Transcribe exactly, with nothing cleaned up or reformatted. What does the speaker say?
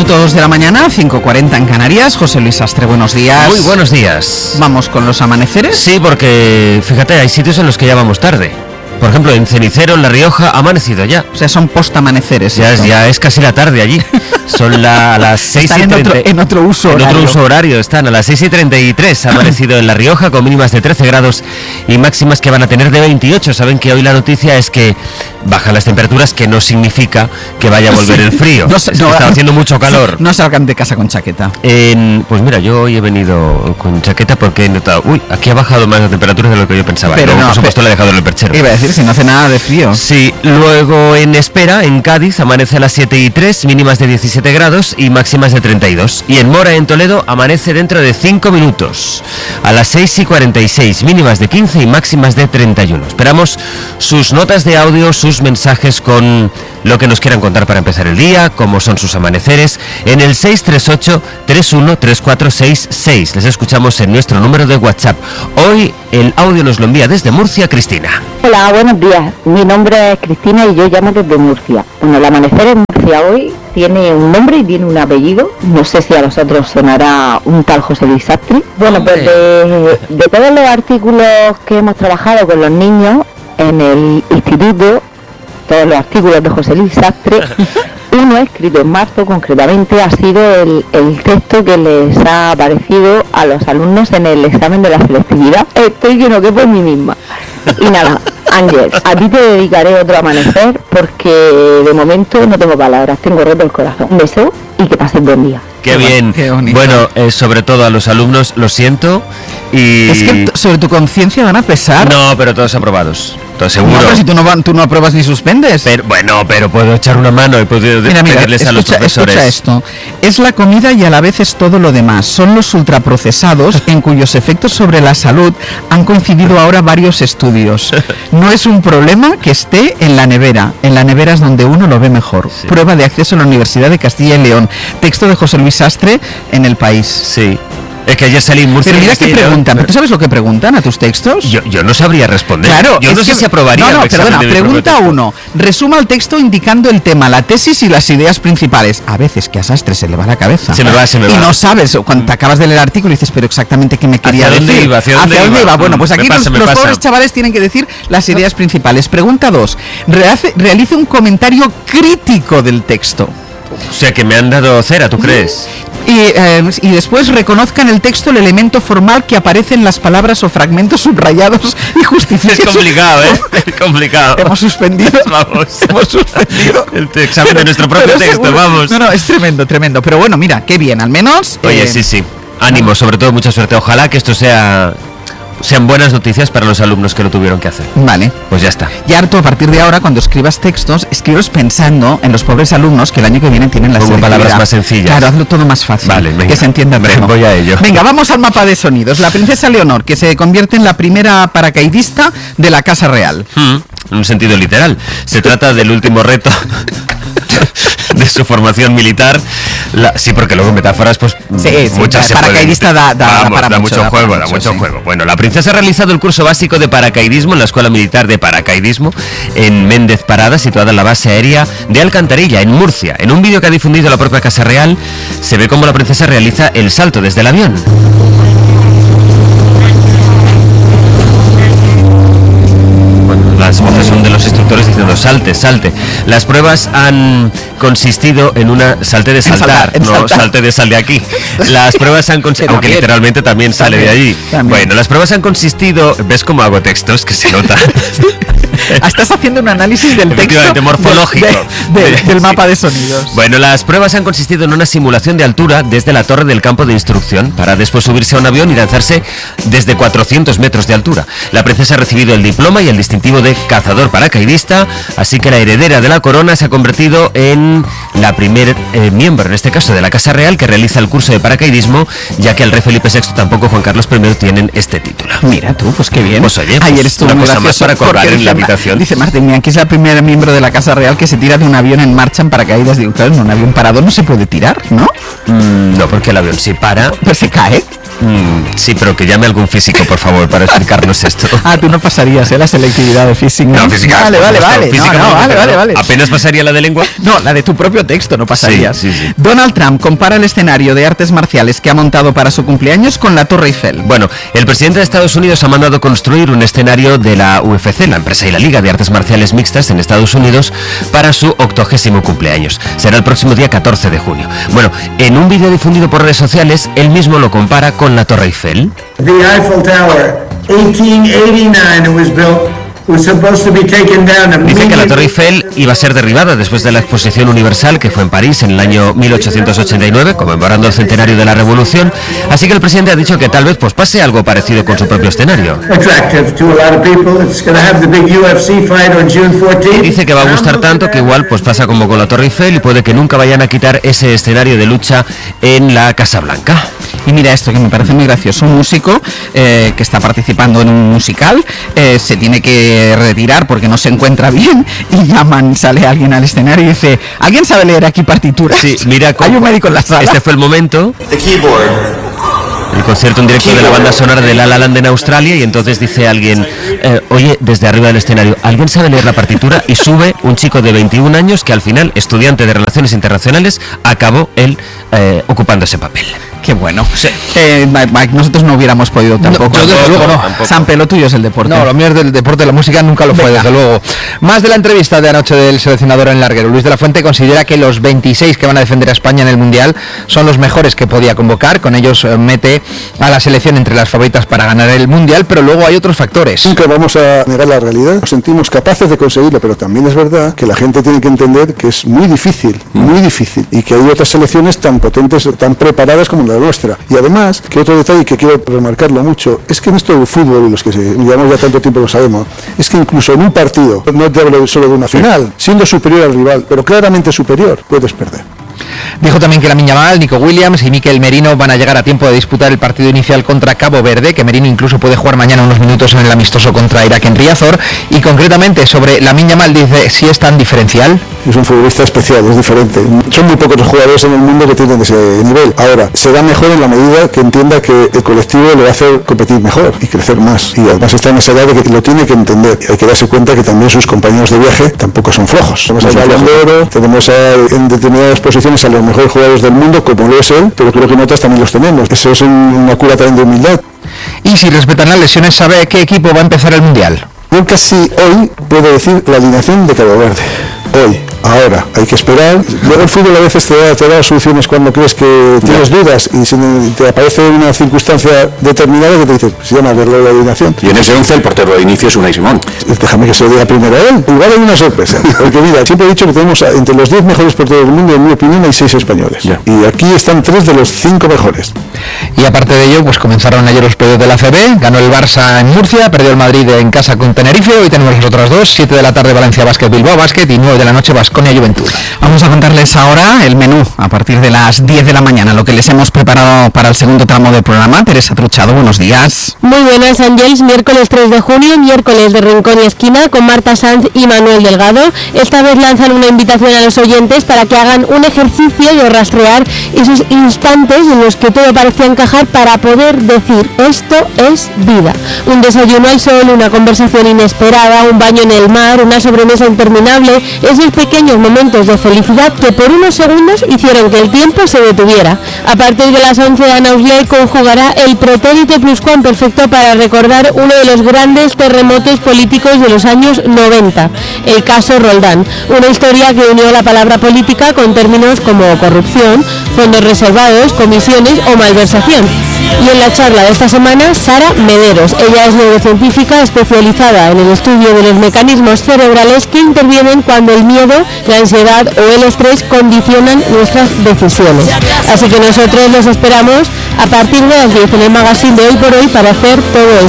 minutos de la mañana, cinco cuarenta en Canarias. José Luis Sastre, buenos días. Muy buenos días. ¿Vamos con los amaneceres? Sí, porque, fíjate, hay sitios en los que ya vamos tarde. Por ejemplo, en Cenicero, en La Rioja, ha amanecido ya. O sea, son post-amaneceres. Ya es, ya es casi la tarde allí. Son la, las seis y treinta. En otro, en otro uso en horario. otro uso horario. Están a las seis y treinta y tres. Ha amanecido en La Rioja con mínimas de trece grados y máximas que van a tener de veintiocho. Saben que hoy la noticia es que bajan las temperaturas, que no significa que vaya a volver sí. el frío. No, es no, que está haciendo mucho calor. No salgan de casa con chaqueta. En, pues mira, yo hoy he venido con chaqueta porque he notado, uy, aquí ha bajado más la temperatura de lo que yo pensaba. Pero luego, no, por supuesto, le he dejado en el perchero. Iba a decir, si no hace nada de frío. Sí, luego en Espera, en Cádiz, amanece a las siete y tres, mínimas de diecisiete grados y máximas de treinta y dos. Y en Mora, en Toledo, amanece dentro de cinco minutos, a las seis y cuarenta y seis, mínimas de quince y máximas de treinta y uno. Esperamos sus notas de audio, sus mensajes con lo que nos quieran contar para empezar el día, cómo son sus amaneceres, en el seis tres ocho, tres uno tres cuatro seis seis. Les escuchamos en nuestro número de WhatsApp. Hoy el audio nos lo envía desde Murcia, Cristina. Hola, buenos días. Mi nombre es Cristina y yo llamo desde Murcia. Bueno, el amanecer en Murcia hoy tiene un nombre y tiene un apellido. No sé si a vosotros sonará un tal José Luis Sastre. Bueno, pues de, de todos los artículos que hemos trabajado con los niños en el instituto, todos los artículos de José Luis Sastre, uno escrito en marzo concretamente ha sido el, el texto que les ha aparecido a los alumnos en el examen de la selectividad. Estoy que no quepo en mí misma. Y nada, Ángel, a ti te dedicaré otro amanecer porque de momento no tengo palabras, tengo roto el corazón. Un beso y que pases buen día. Qué bien. Qué bueno, eh, sobre todo a los alumnos, lo siento. Y... Es que sobre tu conciencia van a pesar. No, pero todos aprobados. Todo seguro. No, pero si tú no, tú no apruebas ni suspendes. Pero, bueno, pero puedo echar una mano y puedo mira, mira, pedirles escucha, a los profesores. Escucha esto. Es la comida y a la vez es todo lo demás. Son los ultraprocesados en cuyos efectos sobre la salud han coincidido ahora varios estudios. No es un problema que esté en la nevera. En la nevera es donde uno lo ve mejor. Sí. Prueba de acceso a la Universidad de Castilla y León. Texto de José Luis Sastre en El País. Sí. Es que ayer salí en Murcia. Pero mira que preguntan. ¿Tú sabes lo que preguntan a tus textos? Yo, yo no sabría responder. Claro. Yo no sé que, si aprobaría. No, no, perdona. Pregunta uno. Resuma el texto indicando el tema, la tesis y las ideas principales. A veces que a Sastre se le va la cabeza. Se me va, se me va. Y no sabes, cuando te acabas de leer el artículo dices, pero exactamente qué me quería ¿Hacia decir. Dónde iba? ¿Hacia dónde, ¿Hacia dónde iba? iba? Bueno, pues aquí pasa, los, los pobres chavales tienen que decir las ideas principales. Pregunta dos. Rehace, realice un comentario crítico del texto. O sea, que me han dado cera, ¿tú crees? Y, eh, y después reconozca en el texto el elemento formal que aparece en las palabras o fragmentos subrayados y justifique. Es complicado, ¿eh? Es complicado. Hemos suspendido. Vamos. Hemos suspendido. El examen pero, de nuestro propio texto, seguro, vamos. No, no, es tremendo, tremendo. Pero bueno, mira, qué bien, al menos. Oye, eh, sí, sí. Ánimo, sobre todo mucha suerte. Ojalá que esto sea... sean buenas noticias para los alumnos que lo tuvieron que hacer. Vale. Pues ya está. Y harto, a partir de ahora, cuando escribas textos, escribos pensando en los pobres alumnos que el año que viene tienen la Con palabras más sencillas. Claro, hazlo todo más fácil. Vale, venga. Que se entienda todo. Voy a ello. Venga, vamos al mapa de sonidos. La princesa Leonor, que se convierte en la primera paracaidista de la Casa Real. Hmm, en un sentido literal. Se trata del último reto de su formación militar. La, sí, porque luego metáforas, pues sí, sí, muchas se paracaidista da, da, Vamos, para da mucho, mucho da juego, para da mucho, mucho sí. juego. Bueno, la princesa ha realizado el curso básico de paracaidismo en la Escuela Militar de Paracaidismo en Méndez Parada, situada en la base aérea de Alcantarilla, en Murcia. En un vídeo que ha difundido la propia Casa Real, se ve cómo la princesa realiza el salto desde el avión. Las voces son de los instructores diciendo salte, salte. Las pruebas han consistido en una salte de saltar, en saltar, en no saltar. Salte de sal de aquí. Las pruebas han consistido, aunque literalmente también sale también, de allí. También. Bueno, las pruebas han consistido, ¿ves cómo hago textos? Que se nota. Estás haciendo un análisis del texto morfológico de, de, de, del mapa de sonidos. Bueno, las pruebas han consistido en una simulación de altura desde la torre del campo de instrucción para después subirse a un avión y lanzarse desde cuatrocientos metros de altura. La princesa ha recibido el diploma y el distintivo de cazador paracaidista, así que la heredera de la corona se ha convertido en la primer eh, miembro, en este caso de la Casa Real, que realiza el curso de paracaidismo, ya que el rey Felipe sexto tampoco Juan Carlos primero tienen este título. Mira tú, pues qué bien. Pues oye, pues ayer estuvo una muy cosa más para colgar en la habitación. inauguración. Dice Martín, aquí es la primera miembro de la Casa Real que se tira de un avión en marcha en paracaídas. Digo, claro, en un avión parado no se puede tirar, ¿no? Mm, no, porque el avión si para... Pues se cae. Mm, sí, pero que llame algún físico, por favor, para explicarnos esto. Ah, tú no pasarías, ¿eh? La selectividad de física. No, física. Vale, vale, vale. Física, no, no, no, vale, no, vale, vale. ¿Apenas pasaría la de lengua? No, la de tu propio texto no pasarías. Sí, sí, sí. Donald Trump compara el escenario de artes marciales que ha montado para su cumpleaños con la Torre Eiffel. Bueno, el presidente de Estados Unidos ha mandado construir un escenario de la U F C, la empresa y la Liga de Artes Marciales Mixtas en Estados Unidos, para su octogésimo cumpleaños. Será el próximo día catorce de junio. Bueno, en un vídeo difundido por redes sociales, él mismo lo compara con la Torre Eiffel. The Eiffel Tower, eighteen eighty-nine it was built, was supposed to be taken down. Dice que la Torre Eiffel iba a ser derribada después de la Exposición Universal que fue en París en el año mil ochocientos ochenta y nueve, conmemorando el centenario de la Revolución. Así que el presidente ha dicho que tal vez pues pase algo parecido con su propio escenario. Dice que va a gustar tanto que igual pues pasa como con la Torre Eiffel y puede que nunca vayan a quitar ese escenario de lucha en la Casa Blanca. Y mira esto que me parece muy gracioso, un músico eh, que está participando en un musical eh, se tiene que retirar porque no se encuentra bien y llaman, sale alguien al escenario y dice, ¿alguien sabe leer aquí partituras? Sí, mira, hay un médico en la sala. Este fue el momento. The keyboard. El concierto en directo de la banda sonora de La La Land en Australia, y entonces dice alguien, eh, oye, desde arriba del escenario, ¿alguien sabe leer la partitura? Y sube un chico de veintiún años que al final, estudiante de Relaciones Internacionales, acabó él eh, ocupando ese papel. Qué bueno. Sí. Eh, Mike, nosotros no hubiéramos podido tampoco. No, yo desde luego no. Tampoco. Sampe, lo tuyo es el deporte. No, lo mío es del deporte, la música nunca lo fue, Venga. desde luego. Más de la entrevista de anoche del seleccionador en larguero. Luis de la Fuente considera que los veintiséis que van a defender a España en el Mundial son los mejores que podía convocar. Con ellos eh, mete a la selección entre las favoritas para ganar el Mundial, pero luego hay otros factores. Nunca vamos a negar la realidad, nos sentimos capaces de conseguirlo, pero también es verdad que la gente tiene que entender que es muy difícil, muy difícil, y que hay otras selecciones tan potentes, tan preparadas como la nuestra. Y además, que otro detalle que quiero remarcarlo mucho, es que en esto del fútbol, y los que se, llevamos ya tanto tiempo lo sabemos, es que incluso en un partido, no te hablo solo de una final, siendo superior al rival, pero claramente superior, puedes perder. Dijo también que Lamine Yamal, Nico Williams y Mikel Merino van a llegar a tiempo de disputar el partido inicial contra Cabo Verde, que Merino incluso puede jugar mañana unos minutos en el amistoso contra Irak en Riazor. Y concretamente sobre Lamine Yamal dice si es tan diferencial. Es un futbolista especial, es diferente. Son muy pocos los jugadores en el mundo que tienen ese nivel. Ahora, será mejor en la medida que entienda que el colectivo le va a hacer competir mejor y crecer más. Y además está en esa edad de que lo tiene que entender. Y hay que darse cuenta que también sus compañeros de viaje tampoco son flojos. Tenemos a Balón de Oro, tenemos a, en determinadas posiciones a los mejores jugadores del mundo, como lo es él, pero tú lo que notas también los tenemos. Eso es un, una cura también de humildad. Y si respetan las lesiones, ¿sabe a qué equipo va a empezar el Mundial? Yo casi hoy puedo decir la alineación de Cabo Verde. Hoy, ahora, hay que esperar. Luego el fútbol a veces te da, te da soluciones cuando crees que tienes dudas y si te aparece una circunstancia determinada que te dice, se llama verlo la alineación. Y en ese once el portero de inicio es Unai Simón. Déjame que se lo diga primero a él. Igual hay una sorpresa. Porque mira, siempre he dicho que tenemos entre los diez mejores porteros del mundo, en mi opinión, hay seis españoles. Ya. Y aquí están tres de los cinco mejores. Y aparte de ello, pues comenzaron ayer los playoffs de la A C B, ganó el Barça en Murcia, perdió el Madrid en casa con Tenerife. Hoy tenemos las otras dos, siete de la tarde Valencia Basket Bilbao Basket y nueve de la noche Baskonia Juventud. Vamos a contarles ahora el menú a partir de las diez de la mañana, lo que les hemos preparado para el segundo tramo del programa. Teresa Truchado, buenos días. Muy buenas, Ángels. Miércoles tres de junio, miércoles de Rincón y Esquina con Marta Sanz y Manuel Delgado. Esta vez lanzan una invitación a los oyentes para que hagan un ejercicio de rastrear esos instantes en los que todo parecía encajar para poder decir esto es vida. Un desayuno al sol, una conversación inesperada, un baño en el mar, una sobremesa interminable, esos pequeños momentos de felicidad que por unos segundos hicieron que el tiempo se detuviera. A partir de las once, Ana Usley conjugará el pretérito pluscuamperfecto para recordar uno de los grandes terremotos políticos de los años noventa, el caso Roldán, una historia que unió la palabra política con términos como corrupción, fondos reservados, comisiones o malversación. Y en la charla de esta semana, Sara Mederos. Ella es neurocientífica especializada en el estudio de los mecanismos cerebrales que intervienen cuando el miedo, la ansiedad o el estrés condicionan nuestras decisiones. Así que nosotros los esperamos a partir de las diez en el magazine de Hoy por Hoy para hacer todo esto.